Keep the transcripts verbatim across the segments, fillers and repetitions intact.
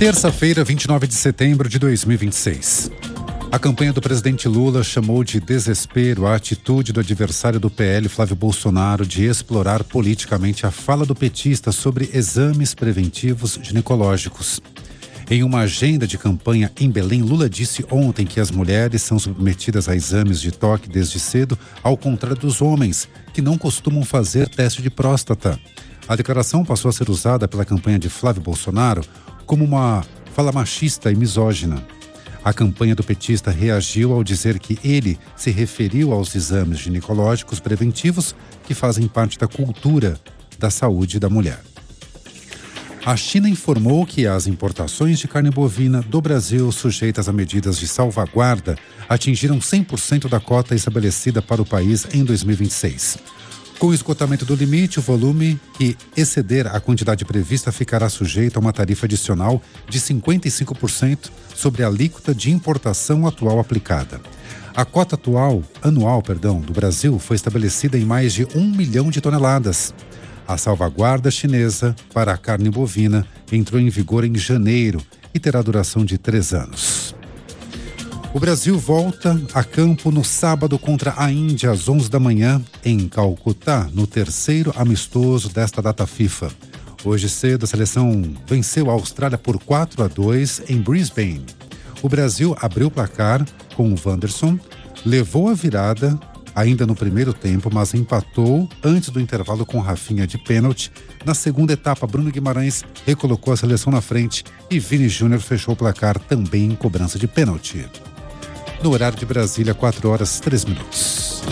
Terça-feira, vinte e nove de setembro de dois mil e vinte e seis. A campanha do presidente Lula chamou de desespero a atitude do adversário do P L, Flávio Bolsonaro, de explorar politicamente a fala do petista sobre exames preventivos ginecológicos. Em uma agenda de campanha em Belém, Lula disse ontem que as mulheres são submetidas a exames de toque desde cedo, ao contrário dos homens, que não costumam fazer teste de próstata. A declaração passou a ser usada pela campanha de Flávio Bolsonaro como uma fala machista e misógina. A campanha do petista reagiu ao dizer que ele se referiu aos exames ginecológicos preventivos que fazem parte da cultura da saúde da mulher. A China informou que as importações de carne bovina do Brasil sujeitas a medidas de salvaguarda atingiram cem por cento da cota estabelecida para o país em dois mil e vinte e seis. Com o esgotamento do limite, o volume que exceder a quantidade prevista ficará sujeito a uma tarifa adicional de cinquenta e cinco por cento sobre a alíquota de importação atual aplicada. A cota atual, anual, perdão, do Brasil foi estabelecida em mais de um milhão de toneladas. A salvaguarda chinesa para a carne bovina entrou em vigor em janeiro e terá duração de três anos. O Brasil volta a campo no sábado contra a Índia às onze da manhã em Calcutá, no terceiro amistoso desta data FIFA. Hoje cedo a seleção venceu a Austrália por quatro a dois em Brisbane. O Brasil abriu o placar com o Wanderson, levou a virada ainda no primeiro tempo, mas empatou antes do intervalo com Rafinha de pênalti. Na segunda etapa, Bruno Guimarães recolocou a seleção na frente e Vini Júnior fechou o placar também em cobrança de pênalti. No horário de Brasília, quatro horas e três minutos.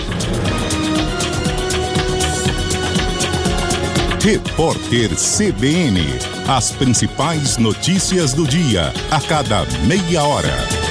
Repórter C B N. As principais notícias do dia, a cada meia hora.